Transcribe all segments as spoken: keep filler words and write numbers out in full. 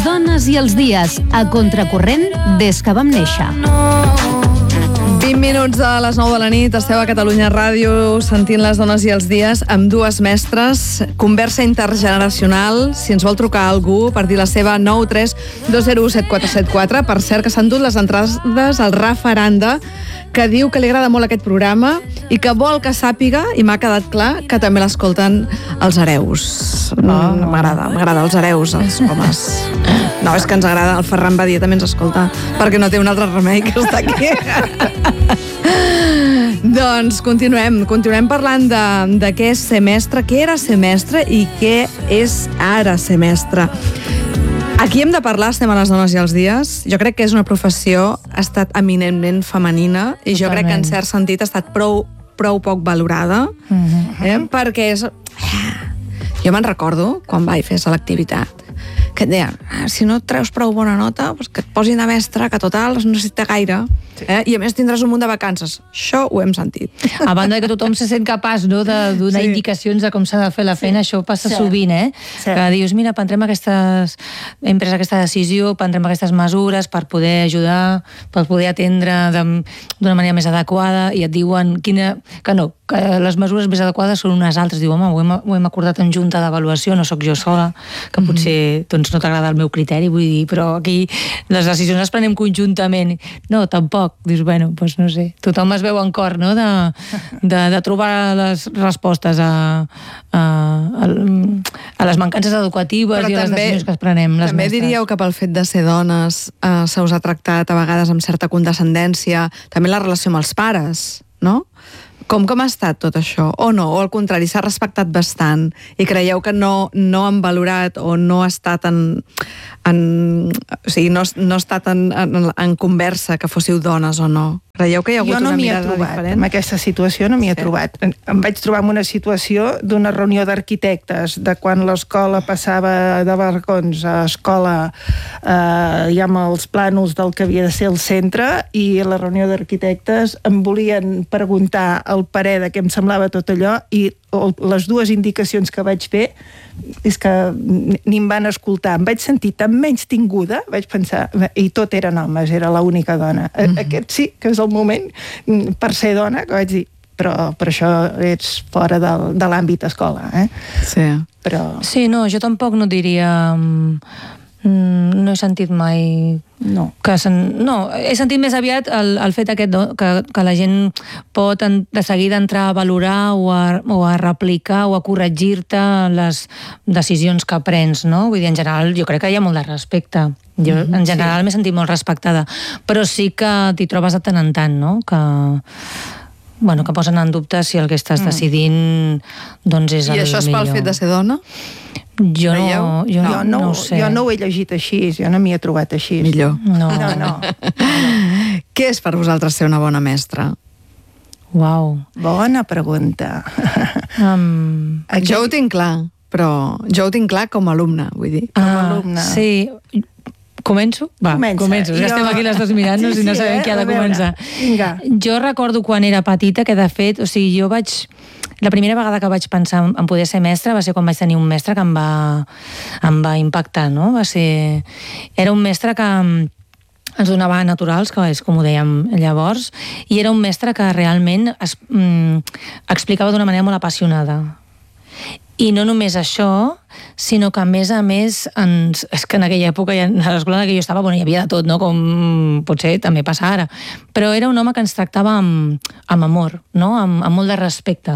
dones i els dies, a contracorrent des que vam néixer. vint minuts a les nou de la nit, esteu a Catalunya Ràdio sentint les dones i els dies amb dues mestres, conversa intergeneracional. Si ens vol trucar algú per dir la seva, nou tres dos zero u set quatre set quatre. Per cert, que s'han dut les entrades al Rafa Aranda, que diu que li agrada molt aquest programa i que vol que sàpiga, i m'ha quedat clar, que també l'escolten els hereus. No, no m'agrada, m'agrada els hereus, els homes. No, és que ens agrada, el Ferran Badia també ens escolta, perquè no té un altre remei que està aquí. Doncs continuem, continuem parlant de, de què és ser mestre, què era ser mestre i què és ara ser mestre. Aquí hem de parlar, estem a les dones i els dies. Jo crec que és una professió, ha estat eminentment femenina i jo Totalment. crec que en cert sentit ha estat prou, prou poc valorada, uh-huh. eh? perquè és... Jo me'n recordo, quan vaig fer selectivitat, que et deien, ah, si no treus prou bona nota, doncs que et posin de mestre, que total no necessita gaire, eh? i a més tindràs un munt de vacances. Això ho hem sentit. A banda que tothom se sent capaç, no, de donar sí. indicacions de com s'ha de fer la feina, sí. això passa sí. sovint, eh? Sí. Que dius, mira, prendrem aquestes... hem pres aquesta decisió, prendrem aquestes mesures per poder ajudar, per poder atendre d'una manera més adequada, i et diuen quina... que no, que les mesures més adequades són unes altres. Diu, home, ho hem, ho hem acordat en junta d'avaluació, no sóc jo sola, que potser doncs, no t'agrada el meu criteri, vull dir, però aquí les decisions les prenem conjuntament. No, tampoc. Dius, bueno, doncs no sé, tothom es veu en cor, no?, de, de, de trobar les respostes a, a, a les mancances educatives però i a les també, decisions que es prenem les també mestres. Diríeu que pel fet de ser dones eh, se us ha tractat a vegades amb certa condescendència, també la relació amb els pares, no? Com, com ha estat tot això? O no? O al contrari, s'ha respectat bastant i creieu que no, no han valorat o no ha estat en... en o sigui, no, no ha estat en, en, en conversa que fóssiu dones o no? Creieu que hi ha hagut no una mirada trobat, diferent? en aquesta situació no m'hi he sí. trobat. Em vaig trobar en una situació d'una reunió d'arquitectes, de quan l'escola passava de barracons a escola eh, ja amb els plànols del que havia de ser el centre, i a la reunió d'arquitectes em volien preguntar el parer de què em semblava tot allò, i les dues indicacions que vaig fer és que ni em van escoltar. Em vaig sentir tan menys tinguda, vaig pensar, i tot eren homes, era l'única dona. Mm-hmm. Aquest sí que és el moment, per ser dona, que vaig dir, però per això ets fora del, de l'àmbit escola, eh? Sí. Però... Sí, no, jo tampoc no diria... no he sentit mai... No. Que sen... No, he sentit més aviat el, el fet aquest, no? que, que la gent pot en, de seguida entrar a valorar o a, o a replicar o a corregir-te les decisions que prens, no? Vull dir, en general, jo crec que hi ha molt de respecte. Jo, en general, sí. m'he sentit molt respectada. Però sí que t'hi trobes de tant en tant, no? Que... bueno, que posen en dubte si el que estàs decidint doncs és el millor. I això és pel fet de ser dona? Jo no, jo, no, no, no ho sé. Jo no ho he llegit així, jo no m'hi he trobat així. Millor. No. No, no. Què és per vosaltres ser una bona mestra? Uau. Bona pregunta. Um, Aquí... Jo ho tinc clar, però jo ho tinc clar com a alumne, vull dir. Com a ah, alumne. Sí. Començo? Va, Comença. començo. Ja jo... estem aquí les dues mirant-nos sí, sí, i no sabem eh? qui ha de començar. Vinga. Jo recordo quan era petita que, de fet, o sigui, jo vaig... La primera vegada que vaig pensar en poder ser mestra va ser quan vaig tenir un mestre que em va, em va impactar, no? Va ser... Era un mestre que ens donava naturals, que és com ho dèiem llavors, i era un mestre que realment es, mm, explicava d'una manera molt apassionada. I no només això, sinó que a més a més, ens, és que en aquella època, a l'escola en què jo estava, bueno, hi havia de tot, no? Com potser també passa ara, però era un home que ens tractava amb, amb amor, no? Amb, amb molt de respecte.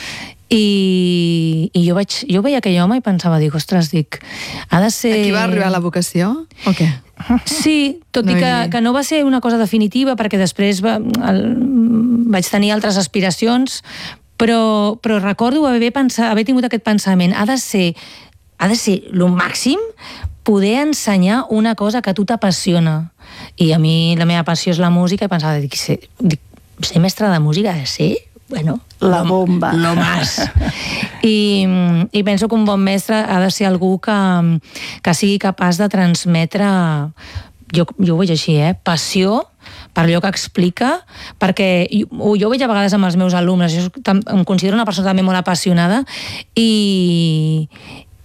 I, i jo, vaig, jo veia aquell home i pensava, dic, ostres, dic, ha de ser... Aquí va arribar la vocació, o què? Sí, tot no i que, que no va ser una cosa definitiva, perquè després va, el, vaig tenir altres aspiracions, Però, però recordo haver, pensat, haver tingut aquest pensament, ha de ser, ha de ser lo màxim poder ensenyar una cosa que a tu t'apassiona. I a mi la meva passió és la música, i pensava, dic, ser, dic, ser mestre de música ha de ser, bueno, la bomba. Lo más. I, I penso que un bon mestre ha de ser algú que, que sigui capaç de transmetre, jo, jo ho veig així, eh, passió, per allò que explica, perquè jo, jo ho veig a vegades amb els meus alumnes, jo em considero una persona també molt apassionada, i,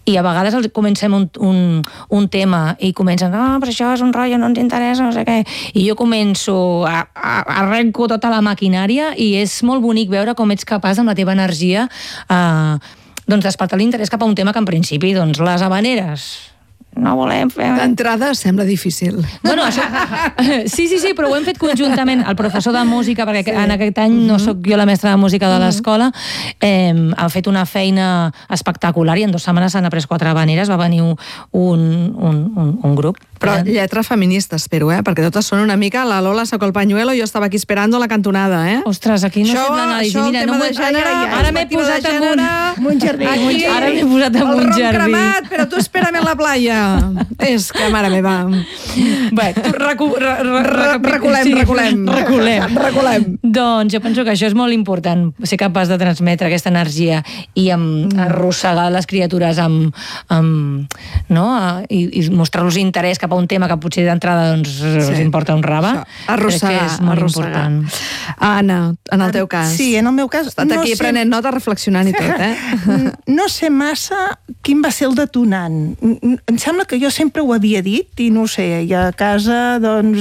i a vegades els comencem un, un, un tema i comencen, ah, però això és un rotllo, no ens interessa, no sé què, i jo començo a, a, arrenco tota la maquinària i és molt bonic veure com ets capaç amb la teva energia eh, doncs despertar l'interès cap a un tema que en principi, doncs les havaneres no volem fer... D'entrada sembla difícil. Bueno, això... Sí, sí, sí, però ho hem fet conjuntament. El professor de música, perquè sí. en aquest any no sóc jo la mestra de música de l'escola, eh, ha fet una feina espectacular i en dues setmanes s'han après quatre habaneres, va venir un, un, un, un grup. Però lletra feminista, espero, eh? Perquè totes són una mica la Lola sacó el pañuelo i jo estava aquí esperando la cantonada, eh? Ostres, aquí no això, sé l'anàlisi. Això, Mira, el tema no de gènere... Ara m'he posat en un... un jardí. Aquí, ara m'he posat en un jardí. El ron cremat, però tu espérame a la playa. És que, mare meva... Bé, recu, re, re, re, reculem, sí, reculem. Reculem. Reculem. Doncs jo penso que això és molt important, ser capaç de transmetre aquesta energia i amb, mm. arrossegar les criatures amb, amb, no? i, i mostrar-los interès cap a un tema que potser d'entrada doncs, sí. us importa un rave. Arrossegar, és molt arrossegar. important. Anna, en el teu cas. Sí, en el meu cas... Estat no aquí sé... prenent nota, reflexionant i tot, eh? No sé massa quin va ser el detonant. Em sembla que jo sempre ho havia dit i no ho sé, i a casa doncs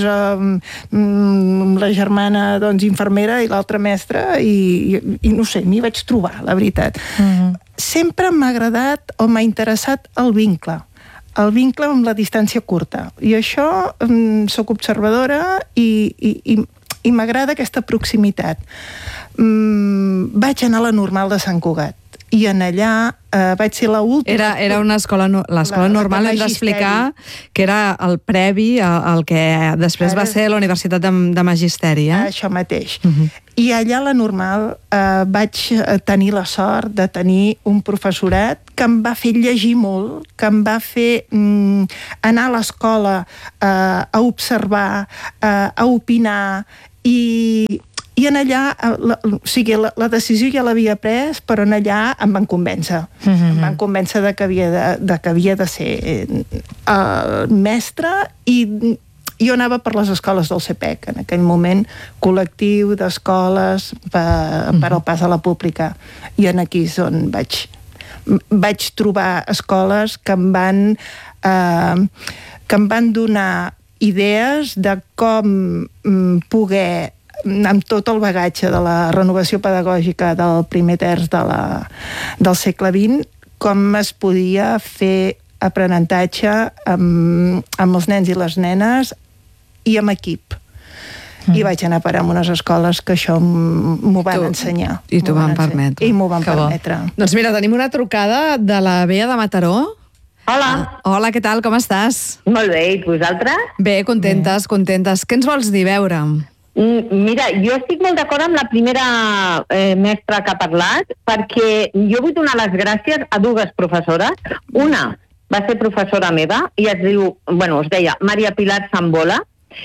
amb la germana doncs infermera i l'altra mestra i, i, i no sé, m'hi vaig trobar, la veritat. Uh-huh. Sempre m'ha agradat o m'ha interessat el vincle. El vincle amb la distància curta. I això, um, soc observadora i, i, i, i m'agrada aquesta proximitat. Um, vaig anar a la Normal de Sant Cugat i en allà eh, vaig ser l'última... Era, era una escola, no, l'escola normal, hem d'explicar que era el previ al que després Ara... va ser la Universitat de, de Magisteri, eh? Això mateix. Uh-huh. I allà a la Normal eh, vaig tenir la sort de tenir un professorat que em va fer llegir molt, que em va fer mm, anar a l'escola eh, a observar, eh, a opinar i... I en allà, la, o sigui, la, la decisió ja l'havia pres, però en allà em van convèncer. Mm-hmm. Em van convèncer de que havia de, de, que havia de ser uh, mestre i jo anava per les escoles del C P E C, en aquell moment, col·lectiu d'escoles per, mm-hmm. per al pas a la pública. I en aquí és on vaig, vaig trobar escoles que em van, uh, que em van donar idees de com um, poder amb tot el bagatge de la renovació pedagògica del primer terç de la, del segle vint, com es podia fer aprenentatge amb, amb els nens i les nenes i amb equip. Mm. I vaig anar a parar en unes escoles que això m'ho van tu, ensenyar. I t'ho van permetre. I m'ho van que permetre. Bo. Doncs mira, tenim una trucada de la Bea de Mataró. Hola. Ah, hola, què tal? Com estàs? Molt bé, i vosaltres? Bé, contentes, contentes. Què ens vols dir, veure? Mira, jo estic molt d'acord amb la primera eh, mestra que ha parlat, perquè jo vull donar les gràcies a dues professores. Una va ser professora meva i es diu, bueno, es deia Maria Pilar Sambola,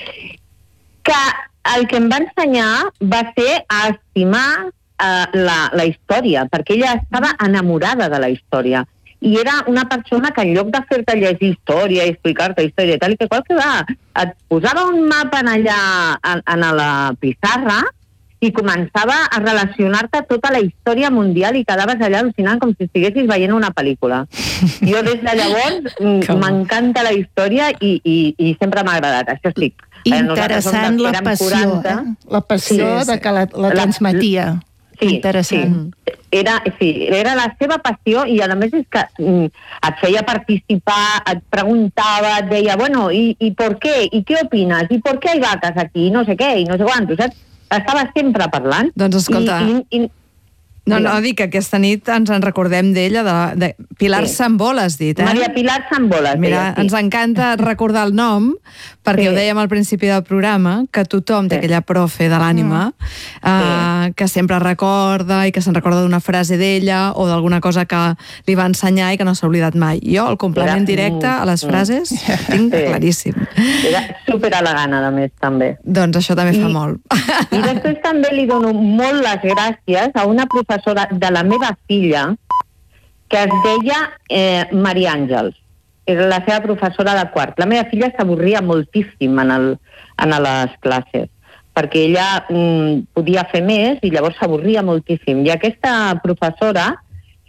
que el que em va ensenyar va ser a estimar eh, la, la història, perquè ella estava enamorada de la història. I era una persona que en lloc de fer-te llegir història i explicar-te història i tal i que qual que va, et posava un mapa en allà en, en la pissarra i començava a relacionar-te tota la història mundial i quedaves allà al·lucinant com si estiguessis veient una pel·lícula. Jo des de llavors m'encanta la història i, i, i sempre m'ha agradat, això sí. Interessant la passió, quaranta, eh? La passió sí, de que la, la transmetia. La, Sí, interessant. Sí. Era, sí, era la seva passió i a més és que mm, et feia participar, et preguntava, et deia, bueno, i, i per què? I què opines? I per què hi vaques aquí? No sé què, i no sé quantos, saps? Estava sempre parlant. Doncs escolta... I, i, i, No, no, dic que aquesta nit ens en recordem d'ella, de, de Pilar sí. Sambola, has dit, eh? Maria Pilar Sambola. Mira, sí. ens encanta recordar el nom, perquè sí. ho dèiem al principi del programa, que tothom té sí. aquella profe de l'ànima, mm. eh, sí. que sempre recorda i que se'n recorda d'una frase d'ella o d'alguna cosa que li va ensenyar i que no s'ha oblidat mai. Jo, el complement Era, directe mm, a les frases, mm. tinc sí. claríssim. Era superelegant, a més, també. Doncs això també I, fa molt. I després també li dono molt les gràcies a una professora professora de la meva filla que es deia eh, Maria Àngels. Era la seva professora de quart. La meva filla s'avorria moltíssim en, el, en les classes perquè ella mm, podia fer més i llavors s'avorria moltíssim. I aquesta professora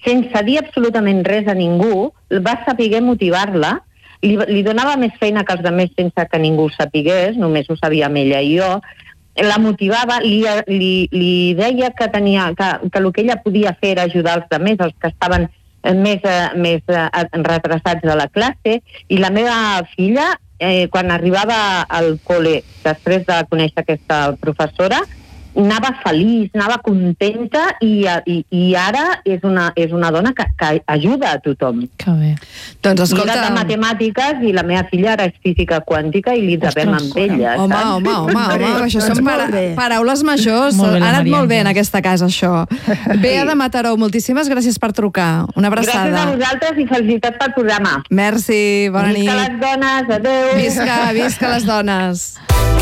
sense dir absolutament res a ningú, va saber motivar-la. Li, li donava més feina que els altres sense que ningú ho sapigués, només ho sabíem ella i jo. La motivava, li, li, li deia que, tenia, que, que el que ella podia fer era ajudar els altres, els que estaven més, més retrasats de la classe, i la meva filla, eh, quan arribava al col·le, després de conèixer aquesta professora, anava feliç, anava contenta i, i, i ara és una, és una dona que, que ajuda a tothom. Que bé. Doncs escolta... Era de matemàtiques i la meva filla ara és física quàntica i li devem amb ella. Home, home, home, home, això són para paraules majors. Ha anat molt bé en aquesta casa, això. Bea de Mataró, moltíssimes gràcies per trucar. Una abraçada. Gràcies a vosaltres i felicitats pel programa. Merci, bona nit. Visca les dones, adeu. Visca, visca les dones.